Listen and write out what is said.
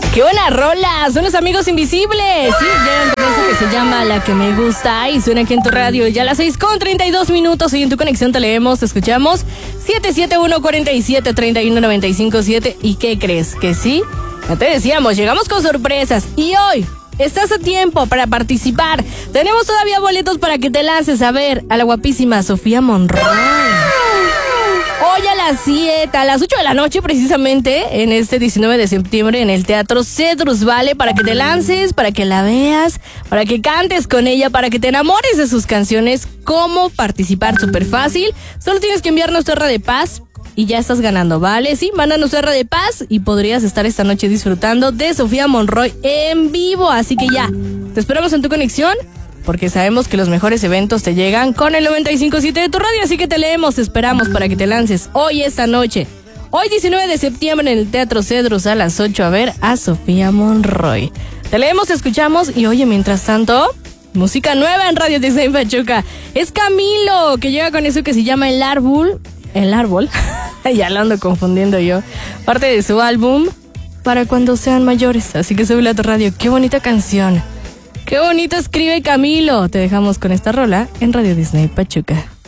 ¡Qué buena rola! Son los Amigos Invisibles. Sí, llegan con eso que se llama La Que Me Gusta y suena aquí en tu radio. Ya a las 6:32. Y en tu conexión te leemos, te escuchamos 771-47-31-95-7. ¿Y qué crees? ¿Que sí? Ya te decíamos, llegamos con sorpresas. Y hoy estás a tiempo para participar. Tenemos todavía boletos para que te lances a ver a la guapísima Sofía Monroy. Hoy a las 7, a las 8 de la noche precisamente, en este 19 de septiembre en el Teatro Cedrus Vale, para que te lances, para que la veas, para que cantes con ella, para que te enamores de sus canciones. ¿Cómo participar? Súper fácil. Solo tienes que enviarnos tu R de paz y ya estás ganando, ¿vale? Sí, mándanos tu R de paz y podrías estar esta noche disfrutando de Sofía Monroy en vivo. Así que ya, te esperamos en tu conexión, porque sabemos que los mejores eventos te llegan con el 95.7 de tu radio, así que te leemos, te esperamos para que te lances hoy, esta noche. Hoy 19 de septiembre en el Teatro Cedrus a las 8 a ver a Sofía Monroy. Te leemos, te escuchamos y oye, mientras tanto, música nueva en Radio Disney Pachuca. Es Camilo, que llega con eso que se llama El Árbol. El Árbol, ya lo ando confundiendo yo. Parte de su álbum Para Cuando Sean Mayores, así que súbele a tu radio. Qué bonita canción. Qué bonito escribe Camilo. Te dejamos con esta rola en Radio Disney Pachuca.